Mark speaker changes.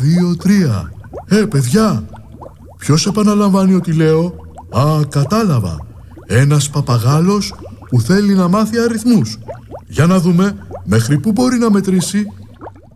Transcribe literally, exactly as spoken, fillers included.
Speaker 1: δύο, τρία. Ε, παιδιά, ποιος επαναλαμβάνει ότι λέω? Α, κατάλαβα. Ένας παπαγάλος που θέλει να μάθει αριθμούς. Για να δούμε μέχρι πού μπορεί να μετρήσει.